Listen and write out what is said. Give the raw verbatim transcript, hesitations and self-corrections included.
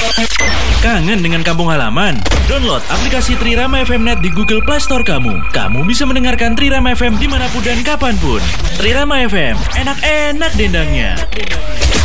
Kangen dengan kampung halaman? Download aplikasi Trirama F M Net di Google Play Store kamu. Kamu bisa mendengarkan Trirama F M dimanapun dan kapanpun. Trirama F M, enak-enak dendangnya.